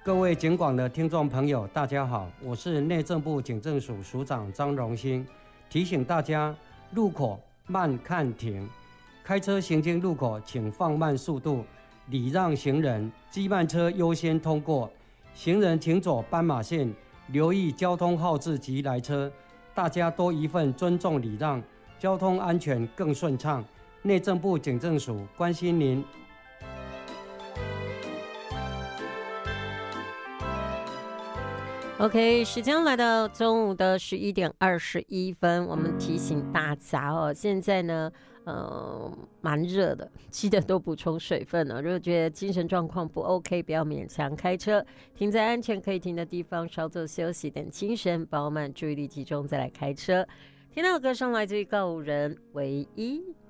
各位警广的听众朋友，大家好，我是内政部警政署署长张荣兴，提醒大家路口慢看停，开车行经路口请放慢速度，礼让行人，机慢车优先通过，行人请走斑马线，留意交通号志及来车，大家多一份尊重礼让，交通安全更顺畅。内政部警政署关心您。 OK， 时间来到中午的11:21，我们提醒大家哦，现在呢，蛮热的，记得多补充水分哦。如果觉得精神状况不 OK， 不要勉强开车，停在安全可以停的地方，稍作休息，等精神饱满，注意力集中再来开车。听到的歌声来自于告五人唯一。